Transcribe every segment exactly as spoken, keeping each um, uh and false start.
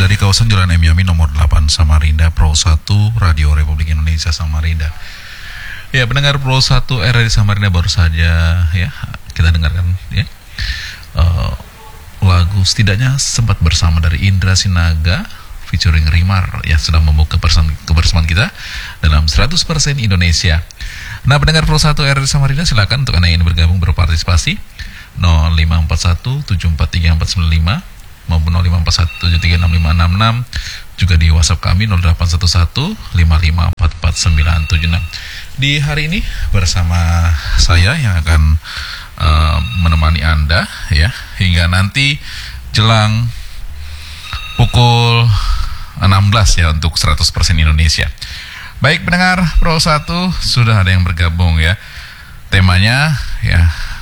dari kawasan Jalan M Yamin nomor delapan Samarinda, Pro satu Radio Republik Indonesia Samarinda. Ya, pendengar Pro satu R R I Samarinda, baru saja ya kita dengarkan ya uh, lagu setidaknya sempat bersama dari Indra Sinaga featuring Rimar ya, sedang membuka kebersamaan, kebersamaan kita dalam seratus persen Indonesia. Nah, pendengar Pro satu R R I Samarinda, silakan untuk Anda yang ingin bergabung berpartisipasi nol lima empat satu tujuh empat tiga empat sembilan lima maupun nol lima empat satu tujuh tiga enam lima enam enam, juga di WhatsApp kami nol delapan satu satu lima lima empat empat sembilan tujuh enam. Di hari ini bersama saya yang akan uh, menemani Anda ya hingga nanti jelang pukul enam belas ya untuk seratus persen Indonesia. Baik, pendengar Pro satu, sudah ada yang bergabung ya. Temanya ya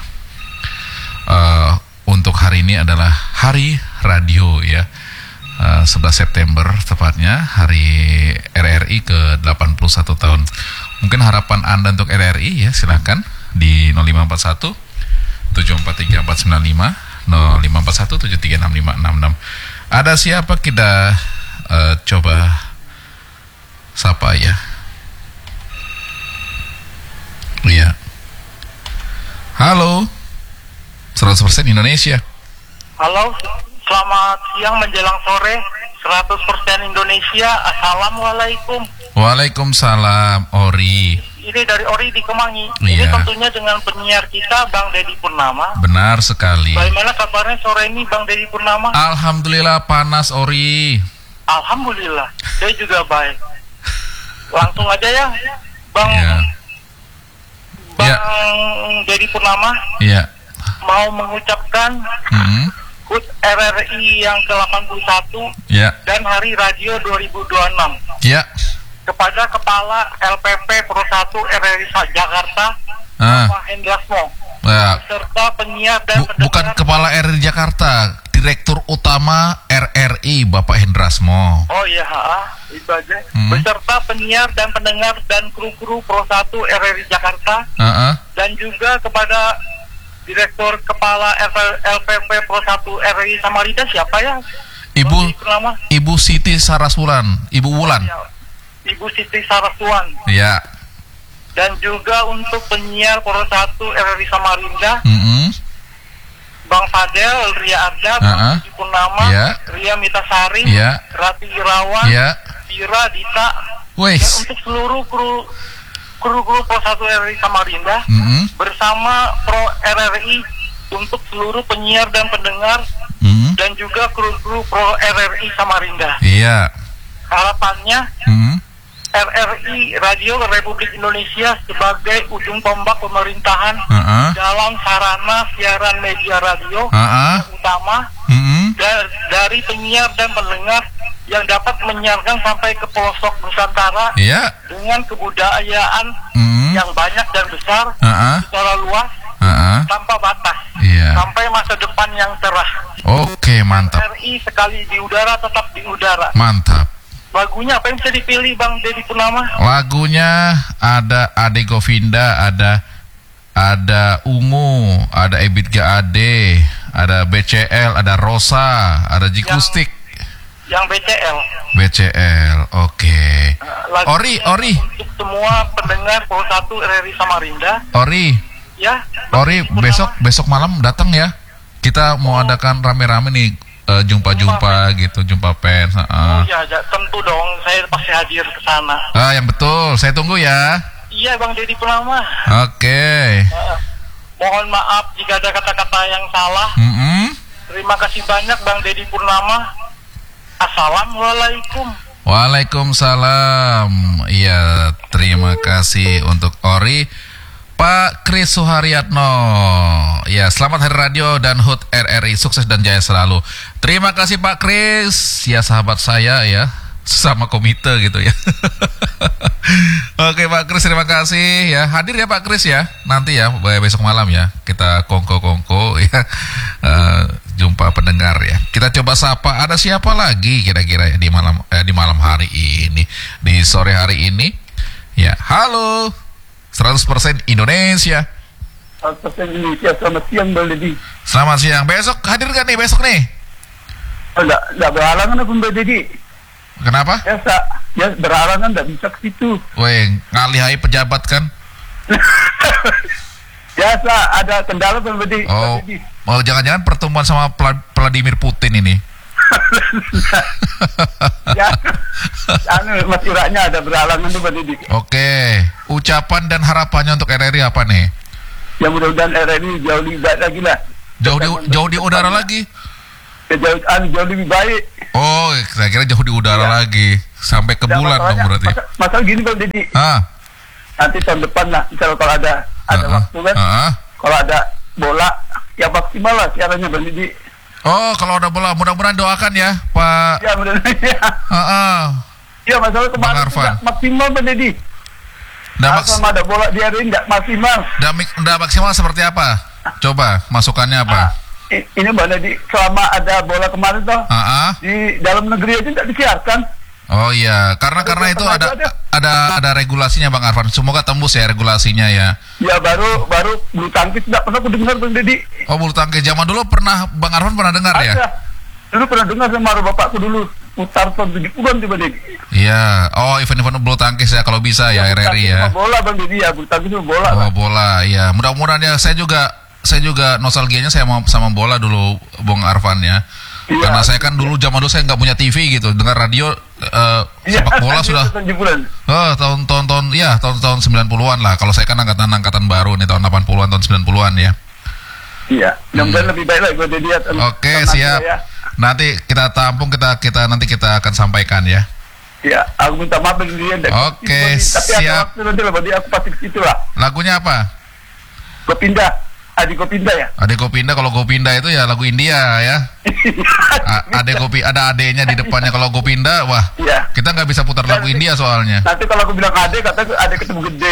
uh, untuk hari ini adalah Hari Radio ya, uh, sebelas September tepatnya, Hari R R I ke delapan puluh satu tahun. Mungkin harapan Anda untuk R R I ya, silakan di nol lima empat satu tujuh empat tiga empat sembilan lima, nol lima empat satu tujuh tiga enam lima enam enam. Ada siapa, kita uh, coba sapa ya. Iya. Halo. seratus persen Indonesia. Halo, selamat siang menjelang sore, seratus persen Indonesia. Assalamualaikum. Waalaikumsalam, Ori. Ini dari Ori di Kemangi. Iya. Ini tentunya dengan penyiar kita, Bang Deddy Purnama. Benar sekali. Bagaimana kabarnya sore ini, Bang Deddy Purnama? Alhamdulillah panas, Ori. Alhamdulillah, saya juga baik. Langsung aja ya, Bang. Iya. Bang Iya. Deddy Purnama. Iya. Mau mengucapkan Hmm. H U T R R I yang ke delapan puluh satu Ya. dan Hari Radio dua ribu dua puluh enam Ya. kepada Kepala L P P Pro satu R R I Jakarta, Ah. Pak Hendrasmo, Ya. serta penyiar dan Bu- bukan Kepala R R I Jakarta, Direktur Utama R R I Bapak Hendrasmo. Oh iya, ha, itu aja. Hmm. Beserta penyiar dan pendengar dan kru-kru Pro satu R R I Jakarta, Uh-uh. dan juga kepada Direktur Kepala L P P Pro satu R R I Samarinda, siapa ya? Ibu Bang Deddy Purnama? Ibu Siti Sarasulan, Ibu Wulan. Ya, Ibu Siti Sarasuan. Ya. Dan juga untuk penyiar Pro satu R R I Samarinda, Mm-mm. Bang Fadel, Ria Arda, Bang Uh-uh. Deddy Purnama, Ya. Ria Mitasari, Ya. Rati Irawan, Ya. Dira, Dita, Wes. dan untuk seluruh kru kru-kru Pro satu R R I Samarinda, Mm-mm. bersama Pro R R I, untuk seluruh penyiar dan pendengar, Mm-mm. dan juga kru-kru Pro R R I Samarinda. Iya. Harapannya Mm-mm. R R I Radio Republik Indonesia sebagai ujung tombak pemerintahan Uh-uh. dalam sarana siaran media radio Uh-uh. yang utama, Mm-mm. da- dari penyiar dan pendengar yang dapat menyiarkan sampai ke pelosok Nusantara Iya. dengan kebudayaan Mm-mm. yang banyak dan besar Uh-uh. secara luas Uh-uh. tanpa batas, Iya. sampai masa depan yang cerah. Oke, mantap. R I sekali di udara tetap di udara. Mantap. Lagunya apa yang bisa dipilih, Bang Deddy Purnama? Lagunya ada Ade Govinda, ada ada Ungu, ada Ebit G A D, ada B C L, ada Rosa, ada Jikustik. Yang B C L. B C L, oke. Lagunya Ori, Ori, untuk semua pendengar Pro satu R R I Samarinda, Ori, ya. Ori, besok besok malam datang ya. Kita mau adakan rame-rame nih, eh, jumpa-jumpa gitu, jumpa pers. Oh Uh. iya, ya, tentu dong, saya pasti hadir ke sana. Ah, yang betul, saya tunggu ya. Iya, Bang Deddy Purnama. Oke. Uh, mohon maaf jika ada kata-kata yang salah. Mm-mm. Terima kasih banyak, Bang Deddy Purnama. Assalamualaikum. Waalaikumsalam. Iya, terima kasih untuk Ori. Pak Kris Suharyatno. Ya, selamat Hari Radio dan H U T R R I, sukses dan jaya selalu. Terima kasih Pak Kris. Ya, sahabat saya ya, sama komite gitu ya. Oke Pak Kris, terima kasih ya. Hadir ya Pak Kris ya. Nanti ya, besok malam ya. Kita kongko-kongko ya. Uh, jumpa pendengar ya. Kita coba sapa, ada siapa lagi kira-kira ya di malam eh, di malam hari ini, di sore hari ini. Ya, halo. seratus persen Indonesia. seratus persen Indonesia, selamat siang Bang Deddy. Selamat siang. Besok hadir gak nih besok nih? Enggak, enggak berhalangan aku Mbak Dedi. Kenapa? Biasa, ya berhalangan enggak bisa ke situ. Weh, ngalihai pejabat kan? Biasa ada kendala Mbak Dedi. Oh, Mbak Dedi. oh jangan-jangan pertemuan sama Pla- Vladimir Putin ini? Ya, anu Mas Iraknya ada berhalangan tuh Mbak Dedi. Oke, ucapan dan harapannya untuk R R I apa nih? Ya mudah-mudahan R R I jauh lebih baik lagi lah. Jauh di jauh di udara lagi? Ya, jauh, anu, jauh lebih baik. Oh, saya kira jauh di udara Iya. lagi, sampai ke Ya, bulan dong masalahnya- berarti. Masa, masalah gini Mbak Dedi. Ah, Nanti tahun depan lah, misalnya kalau ada ada ah, waktu kan, ah, ah. kalau ada bola, ya maksimal lah siarannya Mbak Dedi. Oh, kalau ada bola, mudah-mudahan doakan ya, Pak. Ya mudah-mudahan ya. Ah, ah. Ya masalah Bang kemarin Arfan. tidak maksimal Mbak Dedi. Nggak Kalau maks- sama ada bola di hari ini nggak maksimal. nggak mik- nggak maksimal seperti apa? Coba masukannya apa? Ah, i- ini Mbak Dedi, selama ada bola kemarin toh, Ah, ah. di dalam negeri aja tidak disiarkan. Oh iya, karena Ada karena itu pernah ada itu ada. ada ada regulasinya Bang Arfan. Semoga tembus ya regulasinya ya. Ya baru baru bulu tangkis tidak pernah aku dengar Bang Dedi. Oh, bulu tangkis zaman dulu pernah Bang Arfan pernah dengar ya? Ada. Dulu pernah dengar sama bapakku dulu putar tahun tujuh puluhan tuh Bang Dedi. Iya. Oh, event-event bulu tangkis ya kalau bisa ya, bulu R R I tangkis ya. sama bola Bang Dedi ya, bulu tangkis sama bola. Oh, lah. bola. Ya, mudah-mudahan ya saya juga saya juga nostalgianya saya mau sama bola dulu Bang Arfan ya. Iya. Karena saya kan dulu zaman dulu saya nggak punya T V gitu, dengar radio eh, Iya, sepak bola sudah tujuh bulan. oh, tahun-tahun tahun ya tahun-tahun sembilan puluhan lah. Kalau saya kan angkatan-angkatan baru nih tahun delapan puluhan tahun sembilan puluhan ya. Iya, mudah-mudahan lebih baik lah gue Dedi. ya. Hmm. Oke, Tenang siap. ya. Nanti kita tampung kita kita nanti kita akan sampaikan ya. Iya, aku minta maaf Bang Dedi. ya. Oke, Tapi siap. ada waktu nanti lah Bang Dedi, aku pasti ke situ lah. Lagunya apa? Gue pindah. Adik gue pindah ya. Adek gue pindah, kalau gue pindah itu ya lagu India ya. A- adek gue pi- ada adeknya di depannya, kalau gue pindah, wah Iya. kita nggak bisa putar lagu India soalnya. Nanti kalau aku bilang adek, kata adek ketemu gede.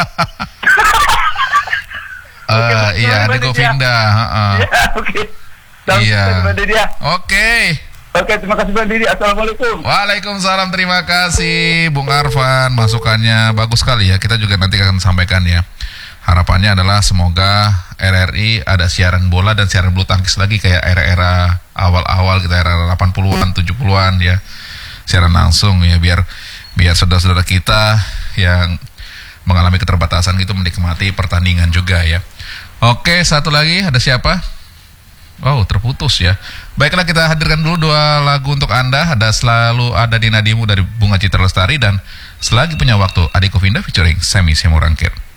Eh, Oke, iya, Bang adek gue Dedi ya. pindah. heeh. Iya, oke. Iya. Bang Dedi ya. Oke. Oke, terima kasih Bang Dedi. Assalamualaikum. Waalaikumsalam, terima kasih Bung Arfan, masukannya bagus sekali ya. Kita juga nanti akan sampaikan ya. Harapannya adalah semoga R R I ada siaran bola dan siaran bulu tangkis lagi kayak era-era awal-awal kita, era delapan puluhan, tujuh puluhan ya. Siaran langsung ya, biar biar saudara-saudara kita yang mengalami keterbatasan gitu menikmati pertandingan juga ya. Oke, satu lagi ada siapa? Oh, terputus ya. Baiklah, kita hadirkan dulu dua lagu untuk Anda. Ada Selalu Ada di Nadimu dari Bunga Citra Lestari, dan Selagi Punya Waktu Ade Kovinda featuring Semi Semorangkir.